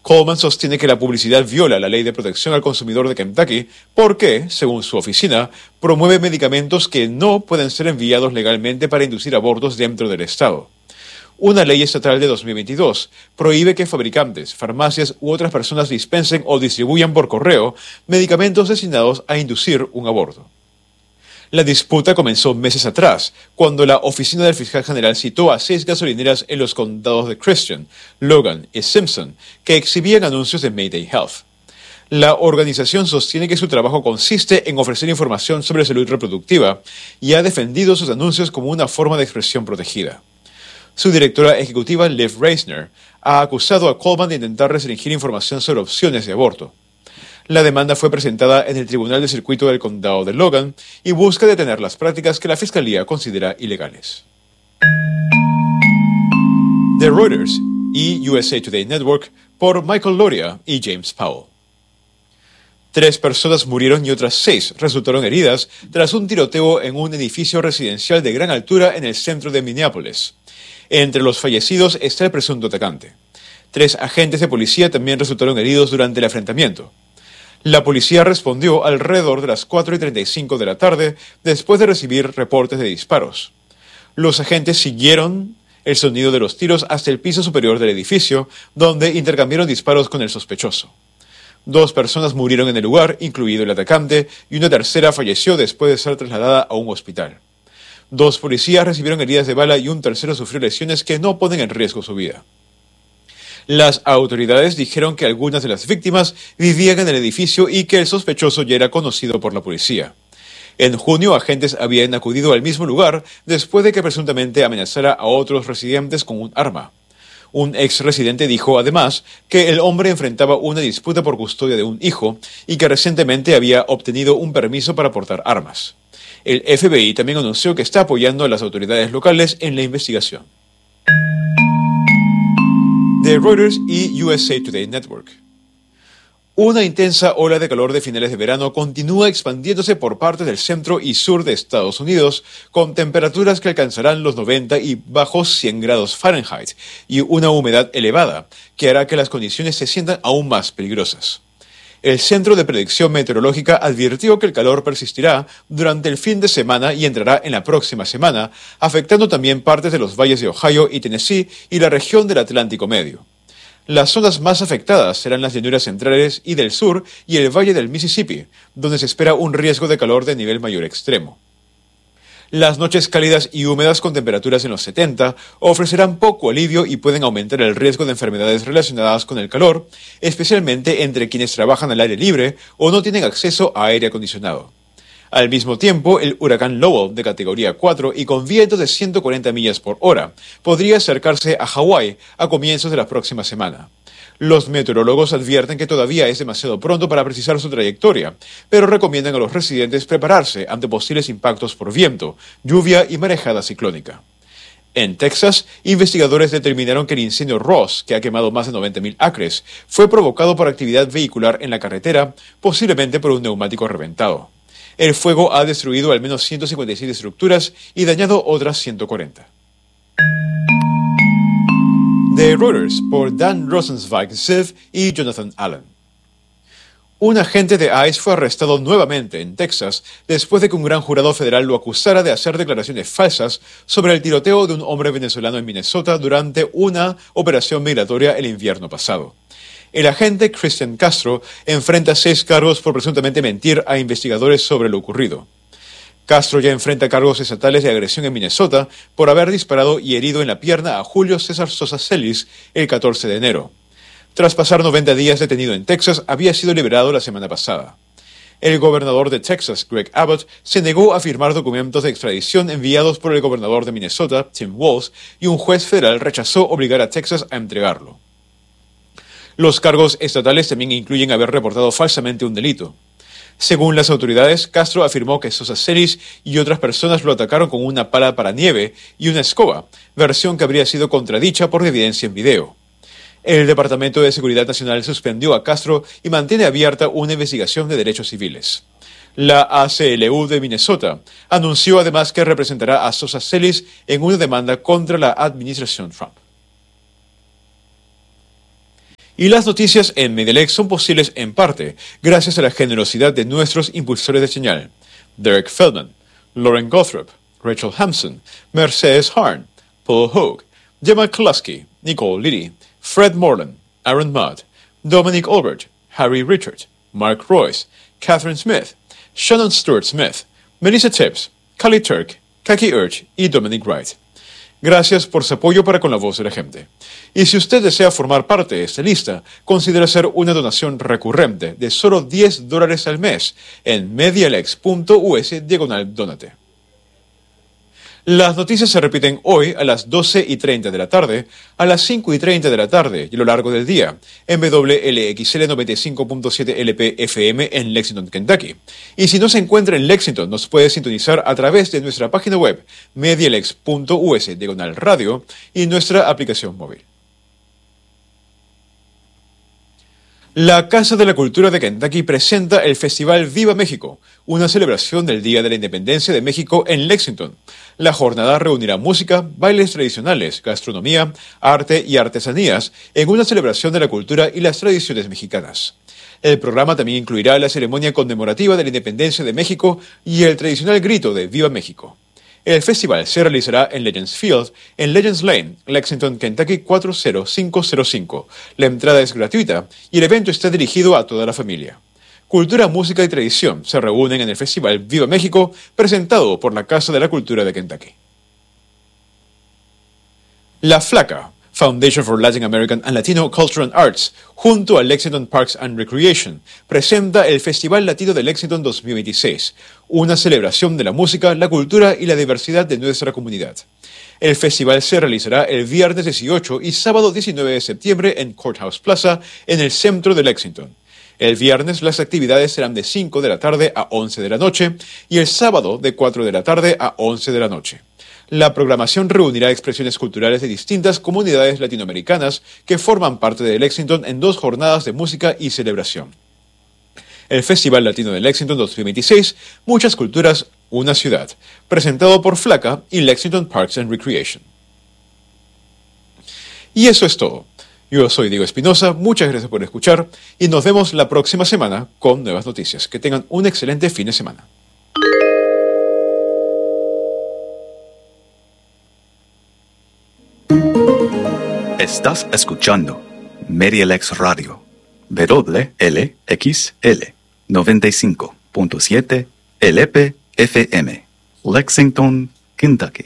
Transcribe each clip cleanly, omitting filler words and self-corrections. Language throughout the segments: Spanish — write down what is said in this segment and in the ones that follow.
Coleman sostiene que la publicidad viola la ley de protección al consumidor de Kentucky porque, según su oficina, promueve medicamentos que no pueden ser enviados legalmente para inducir abortos dentro del estado. Una ley estatal de 2022 prohíbe que fabricantes, farmacias u otras personas dispensen o distribuyan por correo medicamentos destinados a inducir un aborto. La disputa comenzó meses atrás, cuando la oficina del fiscal general citó a 6 gasolineras en los condados de Christian, Logan y Simpson, que exhibían anuncios de Mayday Health. La organización sostiene que su trabajo consiste en ofrecer información sobre salud reproductiva y ha defendido sus anuncios como una forma de expresión protegida. Su directora ejecutiva, Liv Reisner, ha acusado a Coleman de intentar restringir información sobre opciones de aborto. La demanda fue presentada en el Tribunal de Circuito del Condado de Logan y busca detener las prácticas que la Fiscalía considera ilegales. The Reuters y USA Today Network por Michael Loria y James Powell. 3 personas murieron y otras 6 resultaron heridas tras un tiroteo en un edificio residencial de gran altura en el centro de Minneapolis. Entre los fallecidos está el presunto atacante. 3 agentes de policía también resultaron heridos durante el enfrentamiento. La policía respondió alrededor de las 4:35 de la tarde después de recibir reportes de disparos. Los agentes siguieron el sonido de los tiros hasta el piso superior del edificio, donde intercambiaron disparos con el sospechoso. 2 personas murieron en el lugar, incluido el atacante, y una tercera falleció después de ser trasladada a un hospital. 2 policías recibieron heridas de bala y un tercero sufrió lesiones que no ponen en riesgo su vida. Las autoridades dijeron que algunas de las víctimas vivían en el edificio y que el sospechoso ya era conocido por la policía. En junio, agentes habían acudido al mismo lugar después de que presuntamente amenazara a otros residentes con un arma. Un ex residente dijo además que el hombre enfrentaba una disputa por custodia de un hijo y que recientemente había obtenido un permiso para portar armas. El FBI también anunció que está apoyando a las autoridades locales en la investigación. The Reuters y USA Today Network. Una intensa ola de calor de finales de verano continúa expandiéndose por partes del centro y sur de Estados Unidos, con temperaturas que alcanzarán los 90 y bajos 100 grados Fahrenheit y una humedad elevada, que hará que las condiciones se sientan aún más peligrosas. El Centro de Predicción Meteorológica advirtió que el calor persistirá durante el fin de semana y entrará en la próxima semana, afectando también partes de los valles de Ohio y Tennessee y la región del Atlántico Medio. Las zonas más afectadas serán las llanuras centrales y del sur y el valle del Mississippi, donde se espera un riesgo de calor de nivel mayor extremo. Las noches cálidas y húmedas con temperaturas en los 70 ofrecerán poco alivio y pueden aumentar el riesgo de enfermedades relacionadas con el calor, especialmente entre quienes trabajan al aire libre o no tienen acceso a aire acondicionado. Al mismo tiempo, el huracán Lowell, de categoría 4 y con vientos de 140 millas por hora, podría acercarse a Hawái a comienzos de la próxima semana. Los meteorólogos advierten que todavía es demasiado pronto para precisar su trayectoria, pero recomiendan a los residentes prepararse ante posibles impactos por viento, lluvia y marejada ciclónica. En Texas, investigadores determinaron que el incendio Ross, que ha quemado más de 90.000 acres, fue provocado por actividad vehicular en la carretera, posiblemente por un neumático reventado. El fuego ha destruido al menos 157 estructuras y dañado otras 140. The Reuters por Dan Rosenzweig-Ziv y Jonathan Allen. Un agente de ICE fue arrestado nuevamente en Texas después de que un gran jurado federal lo acusara de hacer declaraciones falsas sobre el tiroteo de un hombre venezolano en Minnesota durante una operación migratoria el invierno pasado. El agente Christian Castro enfrenta 6 cargos por presuntamente mentir a investigadores sobre lo ocurrido. Castro ya enfrenta cargos estatales de agresión en Minnesota por haber disparado y herido en la pierna a Julio César Sosa Celis el 14 de enero. Tras pasar 90 días detenido en Texas, había sido liberado la semana pasada. El gobernador de Texas, Greg Abbott, se negó a firmar documentos de extradición enviados por el gobernador de Minnesota, Tim Walz, y un juez federal rechazó obligar a Texas a entregarlo. Los cargos estatales también incluyen haber reportado falsamente un delito. Según las autoridades, Castro afirmó que Sosa Celis y otras personas lo atacaron con una pala para nieve y una escoba, versión que habría sido contradicha por evidencia en video. El Departamento de Seguridad Nacional suspendió a Castro y mantiene abierta una investigación de derechos civiles. La ACLU de Minnesota anunció además que representará a Sosa Celis en una demanda contra la administración Trump. Y las noticias en Medialex son posibles en parte gracias a la generosidad de nuestros impulsores de señal: Derek Feldman, Lauren Gothrop, Rachel Hampson, Mercedes Harn, Paul Hogue, Gemma Klasky, Nicole Liddy, Fred Moreland, Aaron Mudd, Dominic Albert, Harry Richard, Mark Royce, Catherine Smith, Shannon Stewart Smith, Melissa Tibbs, Callie Turk, Kaki Urch y Dominic Wright. Gracias por su apoyo para con la voz de la gente. Y si usted desea formar parte de esta lista, considere hacer una donación recurrente de solo $10 al mes en medialex.us/donate. Las noticias se repiten hoy a las 12:30 de la tarde, a las 5:30 de la tarde y a lo largo del día en WLXL 95.7 LP FM en Lexington, Kentucky. Y si no se encuentra en Lexington, nos puede sintonizar a través de nuestra página web medialex.us/radio y nuestra aplicación móvil. La Casa de la Cultura de Kentucky presenta el Festival Viva México, una celebración del Día de la Independencia de México en Lexington. La jornada reunirá música, bailes tradicionales, gastronomía, arte y artesanías en una celebración de la cultura y las tradiciones mexicanas. El programa también incluirá la ceremonia conmemorativa de la Independencia de México y el tradicional grito de Viva México. El festival se realizará en Legends Field, en Legends Lane, Lexington, Kentucky 40505. La entrada es gratuita y el evento está dirigido a toda la familia. Cultura, música y tradición se reúnen en el Festival Viva México, presentado por la Casa de la Cultura de Kentucky. La Flaca, Foundation for Latin American and Latino Culture and Arts, junto a Lexington Parks and Recreation, presenta el Festival Latino de Lexington 2026, una celebración de la música, la cultura y la diversidad de nuestra comunidad. El festival se realizará el viernes 18 y sábado 19 de septiembre en Courthouse Plaza, en el centro de Lexington. El viernes las actividades serán de 5 de la tarde a 11 de la noche y el sábado de 4 de la tarde a 11 de la noche. La programación reunirá expresiones culturales de distintas comunidades latinoamericanas que forman parte de Lexington en 2 jornadas de música y celebración. El Festival Latino de Lexington 2026, Muchas Culturas, Una Ciudad, presentado por Flaca y Lexington Parks and Recreation. Y eso es todo. Yo soy Diego Espinosa, muchas gracias por escuchar y nos vemos la próxima semana con nuevas noticias. Que tengan un excelente fin de semana. Estás escuchando Medialex Radio, WLXL 95.7 LP FM, Lexington, Kentucky.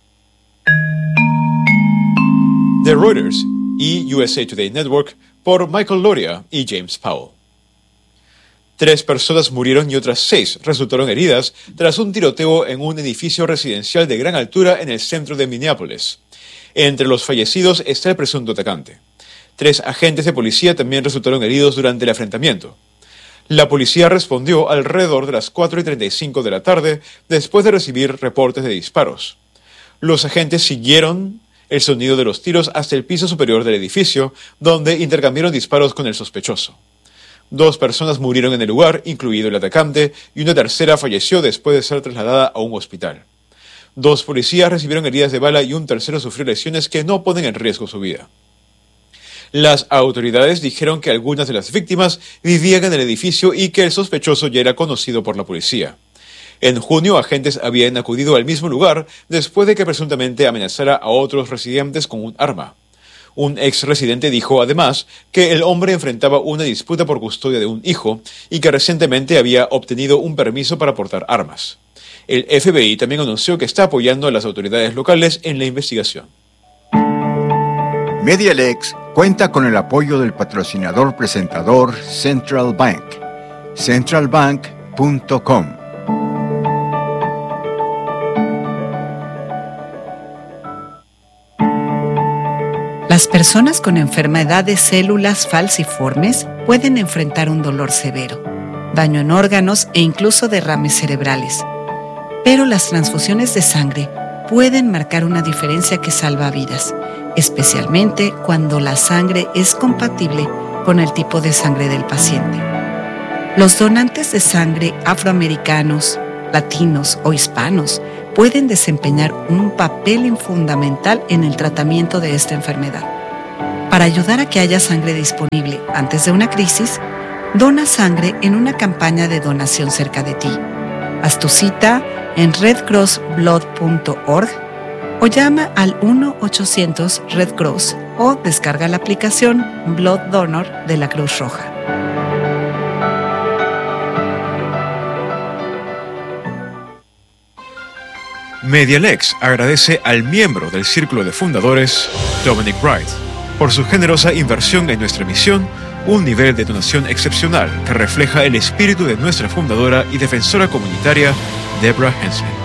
The Reuters y USA Today Network por Michael Loria y James Powell. 3 personas murieron y otras 6 resultaron heridas tras un tiroteo en un edificio residencial de gran altura en el centro de Minneapolis. Entre los fallecidos está el presunto atacante. 3 agentes de policía también resultaron heridos durante el enfrentamiento. La policía respondió alrededor de las 4:35 de la tarde después de recibir reportes de disparos. Los agentes siguieron el sonido de los tiros hasta el piso superior del edificio, donde intercambiaron disparos con el sospechoso. 2 personas murieron en el lugar, incluido el atacante, y una tercera falleció después de ser trasladada a un hospital. 2 policías recibieron heridas de bala y un tercero sufrió lesiones que no ponen en riesgo su vida. Las autoridades dijeron que algunas de las víctimas vivían en el edificio y que el sospechoso ya era conocido por la policía. En junio, agentes habían acudido al mismo lugar después de que presuntamente amenazara a otros residentes con un arma. Un ex residente dijo además que el hombre enfrentaba una disputa por custodia de un hijo y que recientemente había obtenido un permiso para portar armas. El FBI también anunció que está apoyando a las autoridades locales en la investigación. Medialex cuenta con el apoyo del patrocinador presentador Central Bank. centralbank.com. Las personas con enfermedad de células falciformes pueden enfrentar un dolor severo, daño en órganos e incluso derrames cerebrales. Pero las transfusiones de sangre pueden marcar una diferencia que salva vidas, especialmente cuando la sangre es compatible con el tipo de sangre del paciente. Los donantes de sangre afroamericanos, latinos o hispanos pueden desempeñar un papel fundamental en el tratamiento de esta enfermedad. Para ayudar a que haya sangre disponible antes de una crisis, dona sangre en una campaña de donación cerca de ti. Haz tu cita en redcrossblood.org o llama al 1-800-RED-CROSS o descarga la aplicación Blood Donor de la Cruz Roja. Medialex agradece al miembro del Círculo de Fundadores, Dominic Wright, por su generosa inversión en nuestra misión, un nivel de donación excepcional que refleja el espíritu de nuestra fundadora y defensora comunitaria, Deborah Hensley.